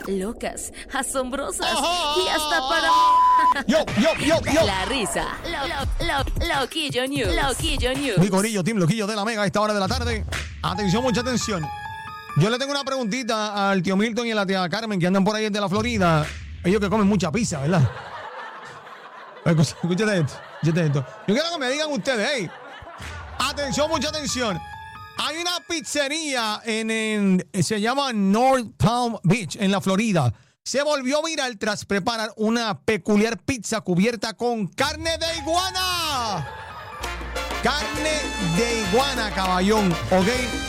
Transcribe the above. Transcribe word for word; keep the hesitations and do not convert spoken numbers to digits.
locas, asombrosas Ajá. y hasta para... Yo, yo, yo, yo. La risa. Lo, lo, lo, Loquillo News. Loquillo News. Mi corillo, Team Loquillo de la Mega a esta hora de la tarde. Atención, mucha atención. Yo le tengo una preguntita al tío Milton y a la tía Carmen que andan por ahí de la Florida. Ellos que comen mucha pizza, ¿verdad? Escúchate, escúchate esto, escúchate esto. Yo quiero que me digan ustedes, hey. Atención, mucha atención. Hay una pizzería en, en se llama North Palm Beach, en la Florida. Se volvió viral tras preparar una peculiar pizza cubierta con carne de iguana. Carne de iguana, caballón, ¿ok?